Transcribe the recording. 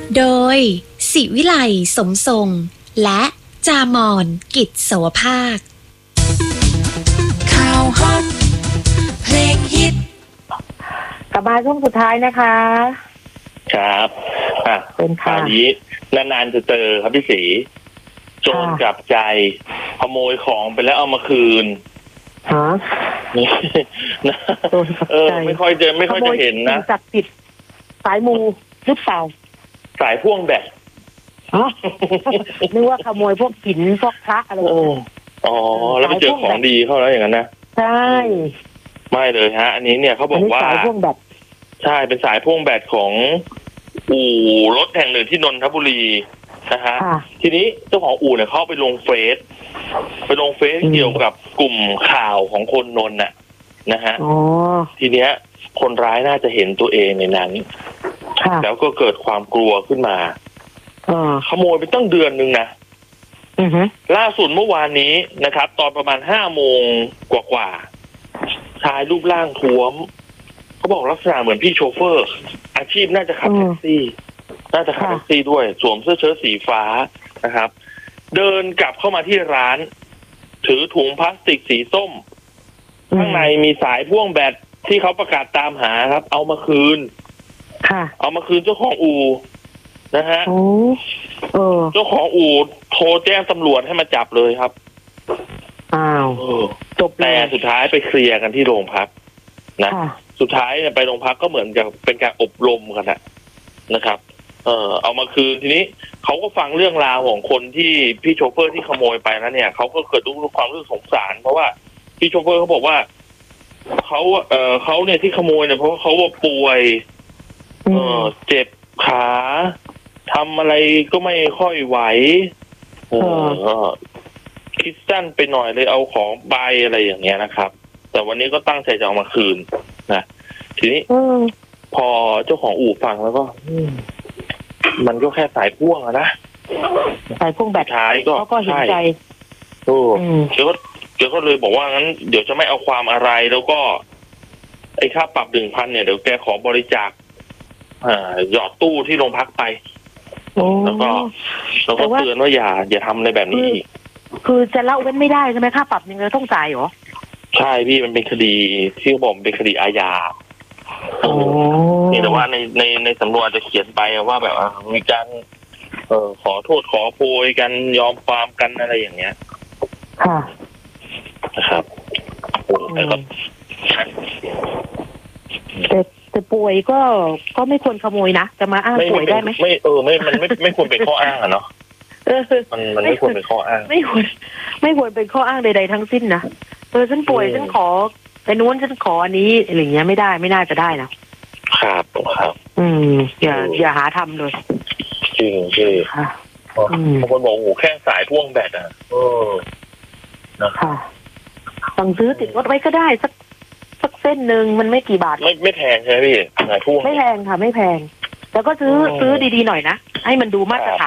โดยศิวิไลสมทรงและจามอนกิจสวภาคข่าวฮอตเพลงฮิตกลับมาช่วงสุดท้ายนะคะครับเป็นข่าวนี้นานๆจะเจอครับพี่ศรีโจรกลับใจขโมยของไปแล้วเอามาคืนฮะไม่ค่อยจะเห็นนะจับผิดสายมูหรือเปล่าสายพ่วงแบตนึกว่าขโมยพวกหินพวกพระอะไรอ๋อแล้วไปเจอของดีเข้าแล้วอย่างนั้นนะใช่ไม่เลยฮะอันนี้เนี่ยเขาบอกว่าสายพ่วงแบตใช่เป็นสายพ่วงแบตของอู่รถแห่งหนึ่งที่นนทบุรีนะฮะทีนี้เจ้าของอู่เนี่ยเขาไปลงเฟซเกี่ยวกับกลุ่มข่าวของคนนนท์น่ะนะฮะทีเนี้ยคนร้ายน่าจะเห็นตัวเองในนั้นแล้วก็เกิดความกลัวขึ้นมาขโมยไปตั้งเดือนนึงนะล่าสุดเมื่อวานนี้นะครับตอนประมาณ5 โมงกว่าชายรูปร่างท้วมเขาบอกลักษณะเหมือนพี่โชเฟอร์อาชีพน่าจะขับแท็กซี่ด้วยสวมเสื้อเชิ้ตสีฟ้านะครับเดินกลับเข้ามาที่ร้านถือถุงพลาสติกสีส้มข้างในมีสายพ่วงแบตที่เขาประกาศตามหาครับเอามาคืนเจ้าของอู่นะฮะเจ้าของอู่โทรแจ้งตำรวจให้มาจับเลยครับจบแต่สุดท้ายไปเคลียร์กันที่โรงพักนะสุดท้ายไปโรงพักก็เหมือนกับเป็นการอบรมกันนะครับเอามาคืนทีนี้เขาก็ฟังเรื่องราวของคนที่พี่โชเฟอร์ที่ขโมยไปแล้วเนี่ยเขาก็เกิดรู้ความรู้สึกสงสารเพราะว่าพี่โชเฟอร์เขาบอกว่าเขาเนี่ยที่ขโมยเนี่ยเพราะเขาว่าป่วยเจ็บขาทำอะไรก็ไม่ค่อยไหวคิดสั้นไปหน่อยเลยเอาของไปอะไรอย่างเงี้ยนะครับแต่วันนี้ก็ตั้งใจจะเอามาคืนนะทีนี้พอเจ้าของอู่ฟังแล้วก็มันก็แค่สายพ่วงอะนะสายพ่วงแบบท้ายก็เห็นใจเดี๋ยวก็เลยบอกว่างั้นเดี๋ยวจะไม่เอาความอะไรแล้วก็ไอ้ค่าปรับ 1,000 เนี่ยเดี๋ยวแกขอบริจาคหยอดตู้ที่โรงพักไปแล้วก็เตือนว่าอย่าทำอะไรแบบนี้อีกคือจะละเว้นไม่ได้ใช่ไหมค่าปรับยังไงต้องจ่ายเหรอใช่พี่มันเป็นคดีที่บอกเป็นคดีอาญานี่แต่ว่าในสำนวนจะเขียนไปว่าแบบมีการขอโทษขอโพยกันยอมความกันอะไรอย่างเงี้ยนะครับแต่ป่วยก็ไม่ควรขโมยนะจะมาอ้างป่วยได้ไหมมันไม่ควรเป็นข้ออ้างอะเนาะมันไม่ควรเป็นข้ออ้างไม่ควรเป็นข้ออ้างใดๆทั้งสิ้นนะฉันป่วยฉันขอไอ้นู้นฉันขออันนี้อะไรอย่างเงี้ยไม่น่าจะได้นะครับอย่าหาทำเลยจริงบางคนบอกโอ้แค่สายพ่วงแบตนะคะสั่งซื้อติดรถไว้ก็ได้สักเส้นหนึ่งมันไม่กี่บาทไม่แพงใช่ไหมพี่สายพ่วงไม่แพงค่ะไม่แพงแล้วก็ซื้อดีๆหน่อยนะให้มันดูมาตรฐาน